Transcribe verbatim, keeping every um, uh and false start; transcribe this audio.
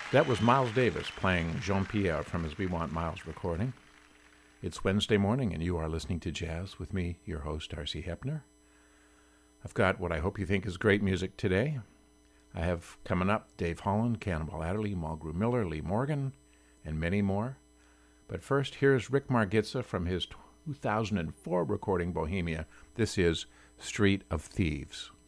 That was Miles Davis playing Jean-Pierre from his We Want Miles recording. It's Wednesday morning, and you are listening to Jazz with me, your host, Darcy Hepner. I've got what I hope you think is great music today. I have coming up Dave Holland, Cannonball Adderley, Mulgrew Miller, Lee Morgan, and many more. But first, here's Rick Margitza from his two thousand four recording Bohemia. This is Street of Thieves.